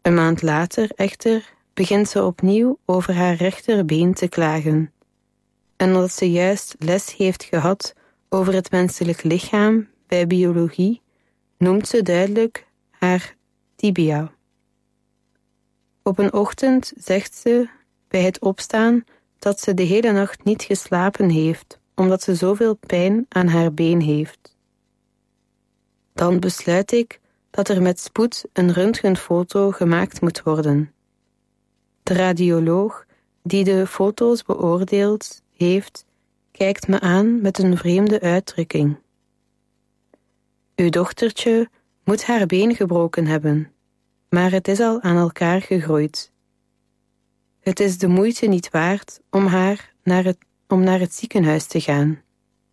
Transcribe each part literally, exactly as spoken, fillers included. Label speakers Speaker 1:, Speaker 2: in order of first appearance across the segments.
Speaker 1: Een maand later, echter, begint ze opnieuw over haar rechterbeen te klagen. En omdat ze juist les heeft gehad over het menselijk lichaam bij biologie, noemt ze duidelijk haar tibia. Op een ochtend zegt ze bij het opstaan dat ze de hele nacht niet geslapen heeft, omdat ze zoveel pijn aan haar been heeft. Dan besluit ik dat er met spoed een röntgenfoto gemaakt moet worden. De radioloog die de foto's beoordeeld heeft, kijkt me aan met een vreemde uitdrukking. Uw dochtertje moet haar been gebroken hebben, maar het is al aan elkaar gegroeid. Het is de moeite niet waard om haar naar het, om naar het ziekenhuis te gaan.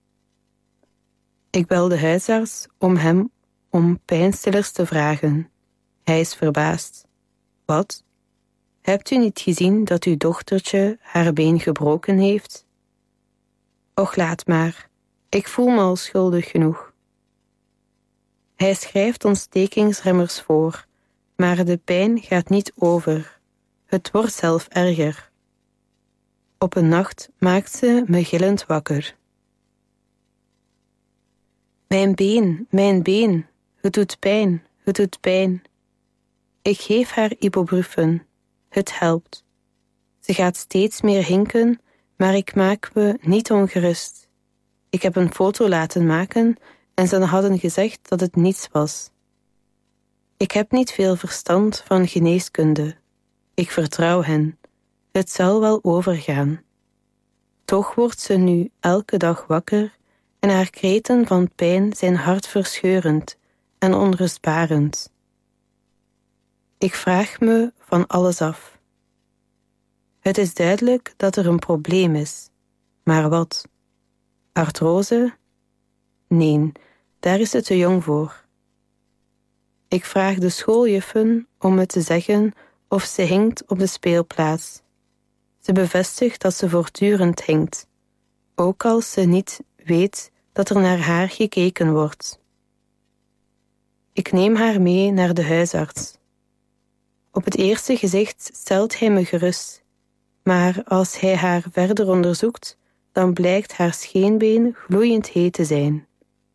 Speaker 1: Ik bel de huisarts om hem om pijnstillers te vragen. Hij is verbaasd. Wat? Hebt u niet gezien dat uw dochtertje haar been gebroken heeft? Och, laat maar. Ik voel me al schuldig genoeg. Hij schrijft ontstekingsremmers voor, maar de pijn gaat niet over. Het wordt zelf erger. Op een nacht maakt ze me gillend wakker. Mijn been, mijn been, het doet pijn, het doet pijn. Ik geef haar ibuprofen. Het helpt. Ze gaat steeds meer hinken, maar ik maak me niet ongerust. Ik heb een foto laten maken en ze hadden gezegd dat het niets was. Ik heb niet veel verstand van geneeskunde. Ik vertrouw hen. Het zal wel overgaan. Toch wordt ze nu elke dag wakker en haar kreten van pijn zijn hartverscheurend en onrustbarend. Ik vraag me van alles af. Het is duidelijk dat er een probleem is. Maar wat? Artrose? Nee, daar is ze te jong voor. Ik vraag de schooljuffen om me te zeggen of ze hinkt op de speelplaats. Ze bevestigt dat ze voortdurend hinkt, ook als ze niet weet dat er naar haar gekeken wordt. Ik neem haar mee naar de huisarts. Op het eerste gezicht stelt hij me gerust, maar als hij haar verder onderzoekt, dan blijkt haar scheenbeen gloeiend heet te zijn.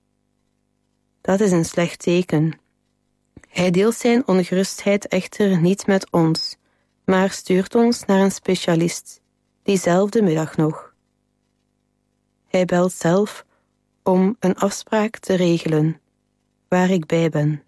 Speaker 1: Dat is een slecht teken. Hij deelt zijn ongerustheid echter niet met ons, maar stuurt ons naar een specialist, diezelfde middag nog. Hij belt zelf om een afspraak te regelen, waar ik bij ben.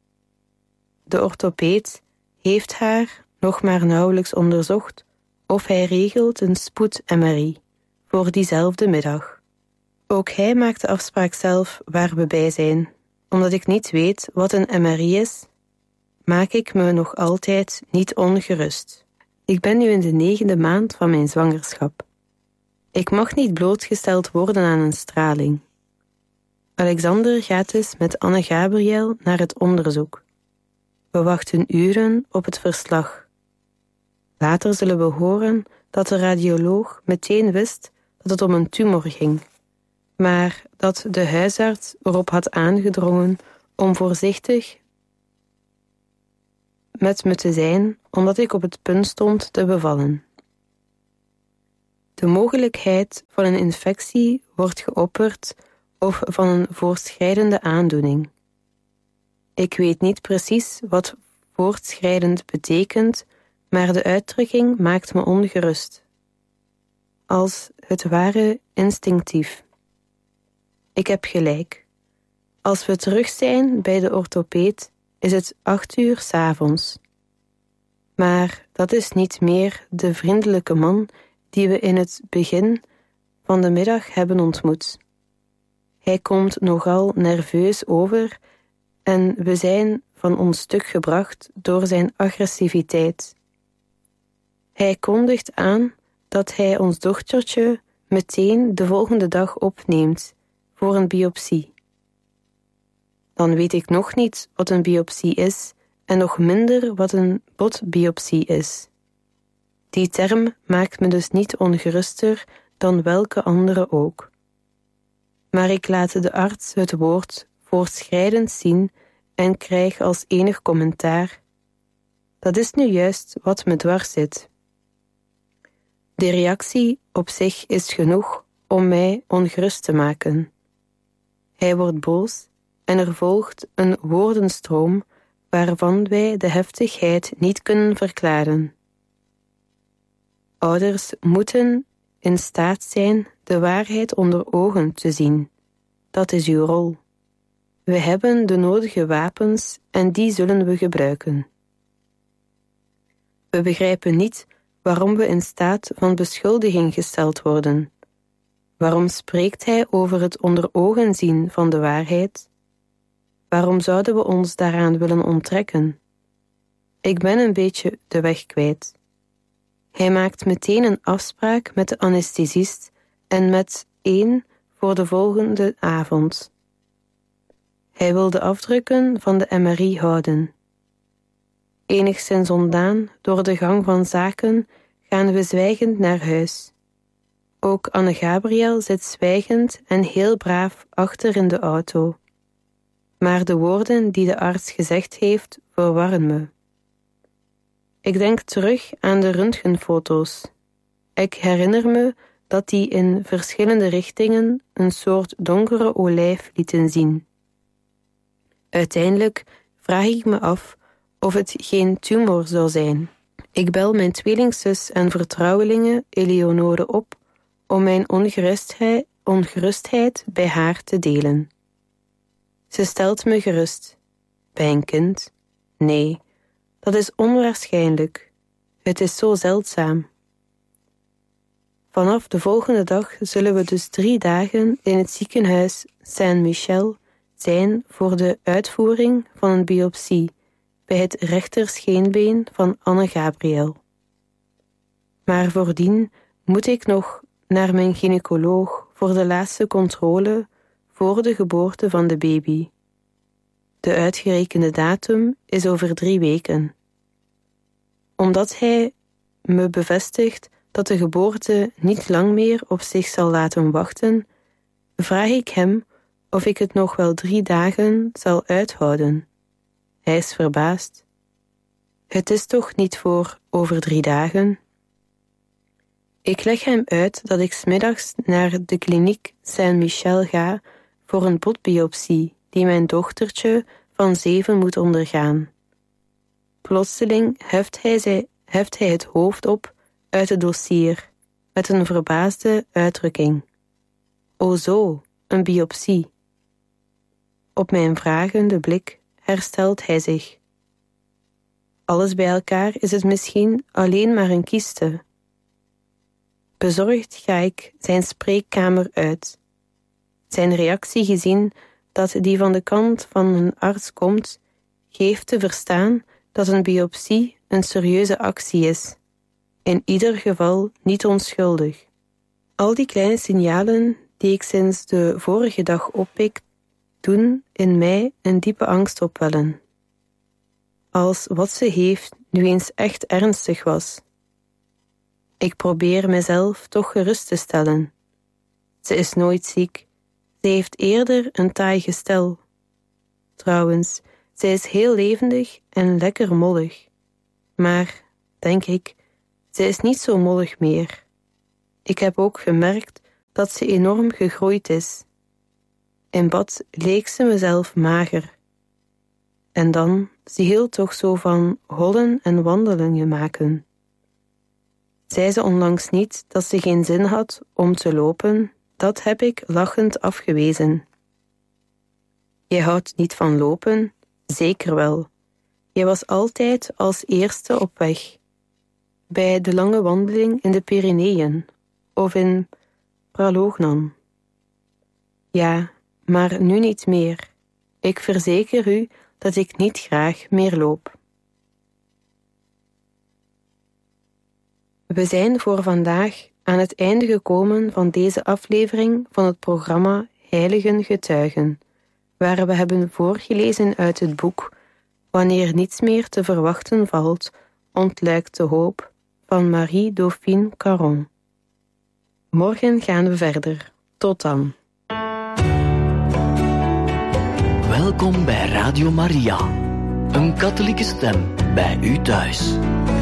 Speaker 1: De orthopeed heeft haar nog maar nauwelijks onderzocht of hij regelt een spoed-M R I voor diezelfde middag. Ook hij maakt de afspraak zelf waar we bij zijn. Omdat ik niet weet wat een M R I is, maak ik me nog altijd niet ongerust. Ik ben nu in de negende maand van mijn zwangerschap. Ik mag niet blootgesteld worden aan een straling. Alexander gaat dus met Anne Gabriel naar het onderzoek. We wachten uren op het verslag. Later zullen we horen dat de radioloog meteen wist dat het om een tumor ging, maar dat de huisarts erop had aangedrongen om voorzichtig met me te zijn, omdat ik op het punt stond te bevallen. De mogelijkheid van een infectie wordt geopperd of van een voortschrijdende aandoening. Ik weet niet precies wat voortschrijdend betekent, maar de uitdrukking maakt me ongerust. Als het ware instinctief. Ik heb gelijk. Als we terug zijn bij de orthopeed, is het acht uur 's avonds. Maar dat is niet meer de vriendelijke man die we in het begin van de middag hebben ontmoet. Hij komt nogal nerveus over en we zijn van ons stuk gebracht door zijn agressiviteit. Hij kondigt aan dat hij ons dochtertje meteen de volgende dag opneemt voor een biopsie. Dan weet ik nog niet wat een biopsie is en nog minder wat een botbiopsie is. Die term maakt me dus niet ongeruster dan welke andere ook. Maar ik laat de arts het woord voortschrijdend zien en krijg als enig commentaar: dat is nu juist wat me dwars zit. De reactie op zich is genoeg om mij ongerust te maken. Hij wordt boos en er volgt een woordenstroom waarvan wij de heftigheid niet kunnen verklaren. Ouders moeten in staat zijn de waarheid onder ogen te zien. Dat is uw rol. We hebben de nodige wapens en die zullen we gebruiken. We begrijpen niet waarom we in staat van beschuldiging gesteld worden. Waarom spreekt hij over het onder ogen zien van de waarheid? Waarom zouden we ons daaraan willen onttrekken? Ik ben een beetje de weg kwijt. Hij maakt meteen een afspraak met de anesthesist en met één voor de volgende avond. Hij wil de afdrukken van de M R I houden. Enigszins ontdaan door de gang van zaken gaan we zwijgend naar huis. Ook Anne-Gabriel zit zwijgend en heel braaf achter in de auto. Maar de woorden die de arts gezegd heeft, verwarren me. Ik denk terug aan de röntgenfoto's. Ik herinner me dat die in verschillende richtingen een soort donkere olijf lieten zien. Uiteindelijk vraag ik me af of het geen tumor zou zijn. Ik bel mijn tweelingzus en vertrouwelinge Eleonore op om mijn ongerustheid, ongerustheid bij haar te delen. Ze stelt me gerust. Bij een kind? Nee, dat is onwaarschijnlijk. Het is zo zeldzaam. Vanaf de volgende dag zullen we dus drie dagen in het ziekenhuis Saint-Michel zijn voor de uitvoering van een biopsie bij het rechterscheenbeen van Anne-Gabriel. Maar voordien moet ik nog naar mijn gynaecoloog voor de laatste controle voor de geboorte van de baby. De uitgerekende datum is over drie weken. Omdat hij me bevestigt dat de geboorte niet lang meer op zich zal laten wachten, vraag ik hem of ik het nog wel drie dagen zal uithouden. Hij is verbaasd. Het is toch niet voor over drie dagen? Ik leg hem uit dat ik 's middags naar de kliniek Saint-Michel ga voor een botbiopsie die mijn dochtertje van zeven moet ondergaan. Plotseling heft hij, zij, heft hij het hoofd op uit het dossier met een verbaasde uitdrukking. O zo, een biopsie. Op mijn vragende blik herstelt hij zich. Alles bij elkaar is het misschien alleen maar een kiste. Bezorgd ga ik zijn spreekkamer uit. Zijn reactie gezien dat die van de kant van een arts komt, geeft te verstaan dat een biopsie een serieuze actie is. In ieder geval niet onschuldig. Al die kleine signalen die ik sinds de vorige dag oppik, doen in mij een diepe angst opwellen. Als wat ze heeft nu eens echt ernstig was. Ik probeer mezelf toch gerust te stellen. Ze is nooit ziek. Ze heeft eerder een taai gestel. Trouwens, zij is heel levendig en lekker mollig. Maar, denk ik, ze is niet zo mollig meer. Ik heb ook gemerkt dat ze enorm gegroeid is. In bad leek ze mezelf mager. En dan, ze hield toch zo van hollen en wandelingen maken. Zei ze onlangs niet dat ze geen zin had om te lopen, dat heb ik lachend afgewezen. Je houdt niet van lopen? Zeker wel. Je was altijd als eerste op weg. Bij de lange wandeling in de Pyreneeën of in Pralognan. Ja, maar nu niet meer. Ik verzeker u dat ik niet graag meer loop. We zijn voor vandaag aan het einde gekomen van deze aflevering van het programma Heiligen Getuigen, waar we hebben voorgelezen uit het boek Wanneer niets meer te verwachten valt, ontluikt de hoop van Marie Dauphine Caron. Morgen gaan we verder. Tot dan.
Speaker 2: Welkom bij Radio Maria, een katholieke stem bij u thuis.